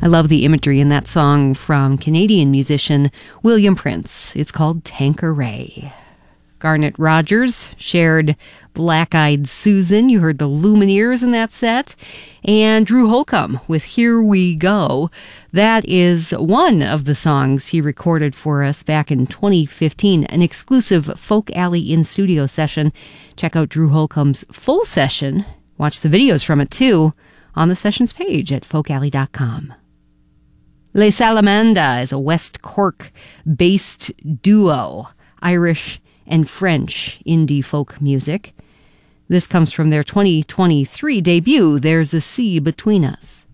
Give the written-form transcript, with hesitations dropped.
I love the imagery in that song from Canadian musician William Prince. It's called Tanqueray. Garnet Rogers shared Black-Eyed Susan. You heard the Lumineers in that set. And Drew Holcomb with Here We Go. That is one of the songs he recorded for us back in 2015, an exclusive Folk Alley in-studio session. Check out Drew Holcomb's full session. Watch the videos from it, too, on the sessions page at folkalley.com. Les Salamanda is a West Cork-based duo, Irish and French indie folk music. This comes from their 2023 debut, There's a Sea Between Us.